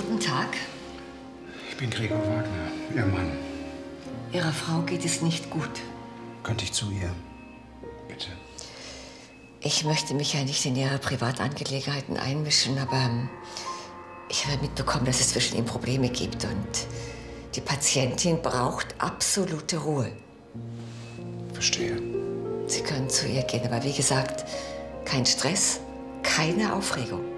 Guten Tag. Ich bin Gregor Wagner, Ihr Mann. Ihrer Frau geht es nicht gut. Könnte ich zu ihr? Bitte. Ich möchte mich ja nicht in Ihre Privatangelegenheiten einmischen, aber ich habe mitbekommen, dass es zwischen Ihnen Probleme gibt und die Patientin braucht absolute Ruhe. Verstehe. Sie können zu ihr gehen, aber wie gesagt, kein Stress, keine Aufregung.